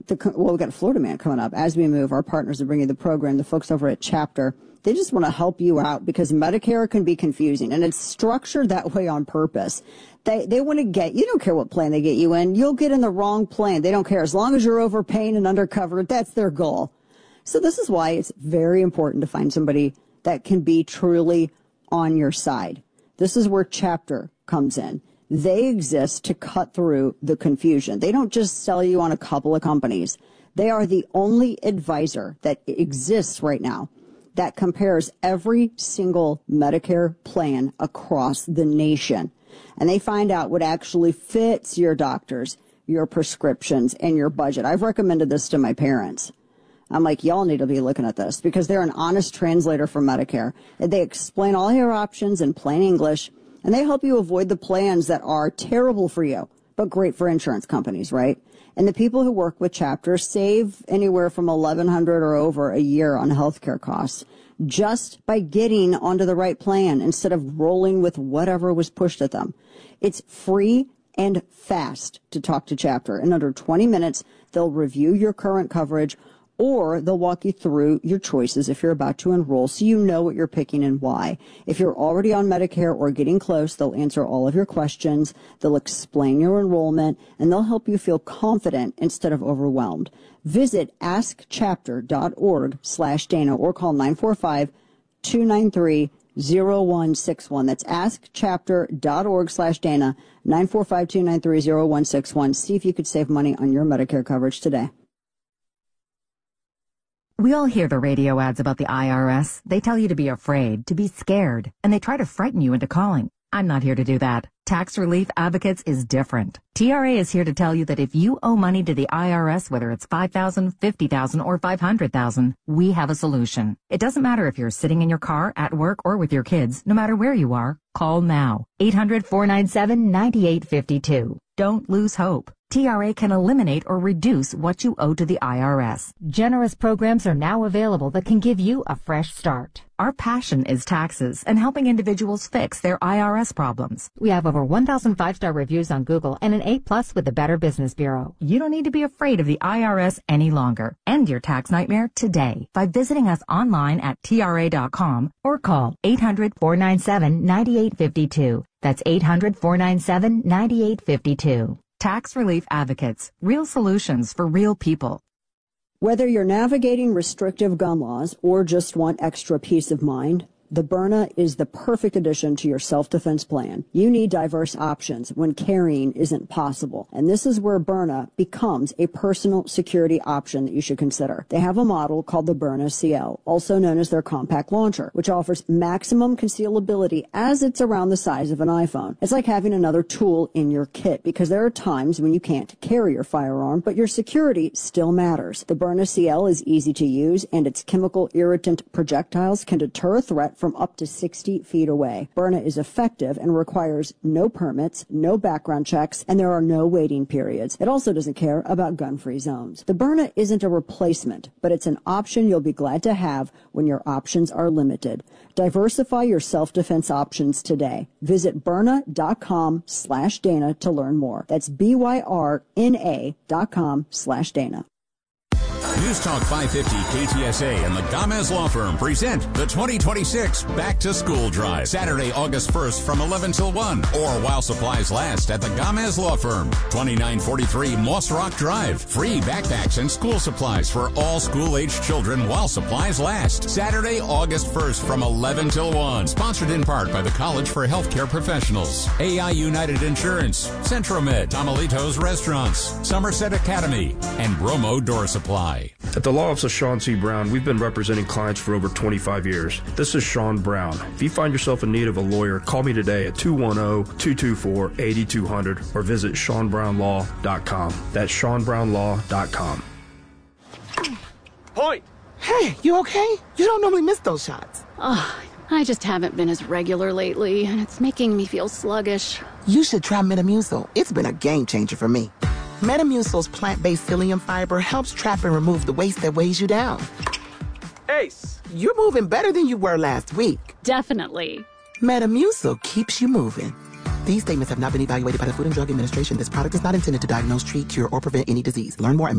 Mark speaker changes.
Speaker 1: we've got a Florida Man coming up. As We Move, our partners are bringing the program, the folks over at Chapter. They just want to help you out because Medicare can be confusing, and it's structured that way on purpose. They want to you don't care what plan they get you in. You'll get in the wrong plan. They don't care. As long as you're overpaying and undercovered, that's their goal. So this is why it's very important to find somebody that can be truly on your side. This is where Chapter comes in. They exist to cut through the confusion. They don't just sell you on a couple of companies. They are the only advisor that exists right now that compares every single Medicare plan across the nation. And they find out what actually fits your doctors, your prescriptions, and your budget. I've recommended this to my parents. I'm like, y'all need to be looking at this because they're an honest translator for Medicare. They explain all your options in plain English, and they help you avoid the plans that are terrible for you, but great for insurance companies, right? And the people who work with Chapter save anywhere from $1,100 or over a year on healthcare costs just by getting onto the right plan instead of rolling with whatever was pushed at them. It's free and fast to talk to Chapter. In under 20 minutes, they'll review your current coverage, or they'll walk you through your choices if you're about to enroll so you know what you're picking and why. If you're already on Medicare or getting close, they'll answer all of your questions, they'll explain your enrollment, and they'll help you feel confident instead of overwhelmed. Visit askchapter.org/Dana or call 945-293-0161. That's askchapter.org/Dana, 945-293-0161. See if you could save money on your Medicare coverage today.
Speaker 2: We all hear the radio ads about the IRS. They tell you to be afraid, to be scared, and they try to frighten you into calling. I'm not here to do that. Tax Relief Advocates is different. TRA is here to tell you that if you owe money to the IRS, whether it's $5,000, $50,000, or $500,000, we have a solution. It doesn't matter if you're sitting in your car, at work, or with your kids. No matter where you are, call now. 800-497-9852. Don't lose hope. TRA can eliminate or reduce what you owe to the IRS. Generous programs are now available that can give you a fresh start. Our passion is taxes and helping individuals fix their IRS problems. We have over 1,000 5-star reviews on Google and an A+ with the Better Business Bureau. You don't need to be afraid of the IRS any longer. End your tax nightmare today by visiting us online at TRA.com or call 800-497-9852. That's 800-497-9852. Tax Relief Advocates, real solutions for real people.
Speaker 1: Whether you're navigating restrictive gun laws or just want extra peace of mind, the Byrna is the perfect addition to your self-defense plan. You need diverse options when carrying isn't possible. And this is where Byrna becomes a personal security option that you should consider. They have a model called the Byrna CL, also known as their compact launcher, which offers maximum concealability as it's around the size of an iPhone. It's like having another tool in your kit because there are times when you can't carry your firearm, but your security still matters. The Byrna CL is easy to use, and its chemical irritant projectiles can deter a threat from up to 60 feet away. Byrna is effective and requires no permits, no background checks, and there are no waiting periods. It also doesn't care about gun-free zones. The Byrna isn't a replacement, but it's an option you'll be glad to have when your options are limited. Diversify your self-defense options today. Visit Byrna.com/Dana to learn more. That's BYRNA.com/Dana.
Speaker 3: News Talk 550 KTSA and the Gomez Law Firm present the 2026 Back to School Drive. Saturday, August 1st from 11 till 1 or while supplies last at the Gomez Law Firm. 2943 Moss Rock Drive. Free backpacks and school supplies for all school-aged children while supplies last. Saturday, August 1st from 11 till 1. Sponsored in part by the College for Healthcare Professionals, AI United Insurance, Centromed, Tamalitos Restaurants, Somerset Academy, and Bromo Door Supply.
Speaker 4: At the Law Office of Sean C. Brown, we've been representing clients for over 25 years. This is Sean Brown. If you find yourself in need of a lawyer, call me today at 210-224-8200 or visit SeanBrownLaw.com. That's SeanBrownLaw.com.
Speaker 5: Point! Hey, you okay? You don't normally miss those shots.
Speaker 6: I just haven't been as regular lately, and it's making me feel sluggish.
Speaker 5: You should try Metamucil. It's been a game changer for me. Metamucil's plant-based psyllium fiber helps trap and remove the waste that weighs you down. Ace, you're moving better than you were last week.
Speaker 6: Definitely.
Speaker 5: Metamucil keeps you moving. These statements have not been evaluated by the Food and Drug Administration. This product is not intended to diagnose, treat, cure, or prevent any disease. Learn more at